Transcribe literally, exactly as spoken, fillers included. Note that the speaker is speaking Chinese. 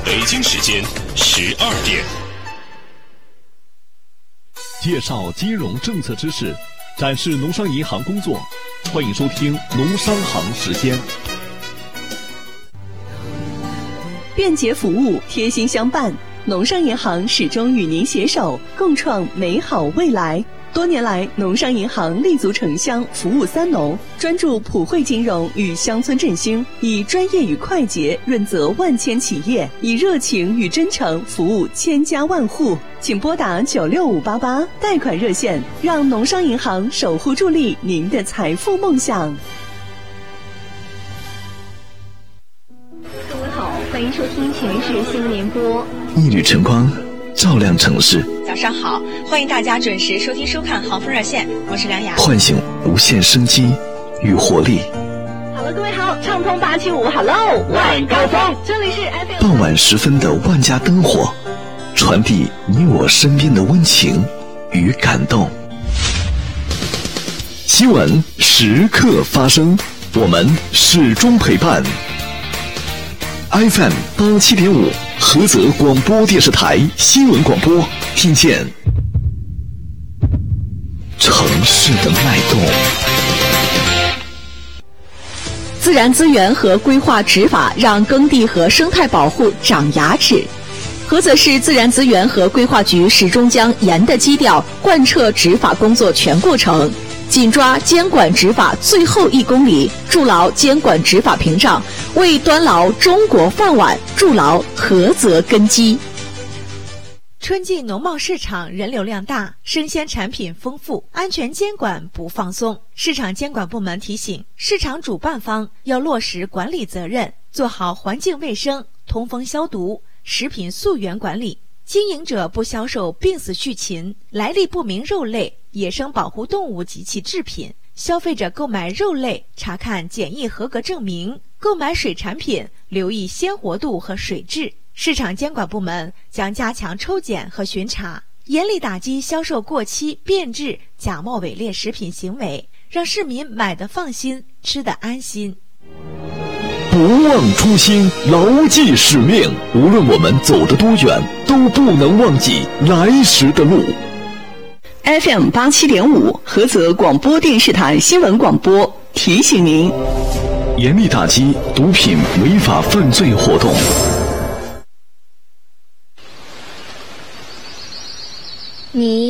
北京时间十二点。 介绍金融政策知识，展示农商银行工作，欢迎收听农商行时间。 便捷服务，贴心相伴，农商银行始终与您携手，共创美好未来。多年来，农商银行立足城乡，服务三农，专注普惠金融与乡村振兴，以专业与快捷润泽万千企业，以热情与真诚服务千家万户。请拨打九六五八八贷款热线，让农商银行守护助力您的财富梦想。 各位好，欢迎收听全市新闻联播。 一缕晨光照亮城市。 早上好，欢迎大家准时收听收看航风热线，我是梁雅。 唤醒无限生机与活力。 好了，各位好，畅通八七五 ，Hello， 晚高峰，这里是 F M。 傍晚时分的万家灯火，传递你我身边的温情与感动。新闻时刻发生，我们始终陪伴。F M 八七点五，菏泽广播电视台新闻广播，听见城市的脉动。 自然资源和规划执法让耕地和生态保护长牙齿。菏泽市自然资源和规划局始终将严的基调贯彻执法工作全过程，紧抓监管执法最后一公里，筑牢监管执法屏障，为端牢中国饭碗筑牢菏泽根基。 春季农贸市场人流量大，生鲜产品丰富，安全监管不放松。市场监管部门提醒，市场主办方要落实管理责任，做好环境卫生、通风消毒、食品溯源管理。经营者不销售病死畜禽、来历不明肉类、野生保护动物及其制品。消费者购买肉类查看检疫合格证明，购买水产品留意鲜活度和水质。市场监管部门将加强抽检和巡查，严厉打击销售过期、变质、假冒伪劣食品行为，让市民买得放心，吃得安心。 不忘初心，牢记使命，无论我们走得多远，都不能忘记来时的路。 F M 八七点五，菏泽广播电视台新闻广播提醒您： 严厉打击毒品违法犯罪活动。 你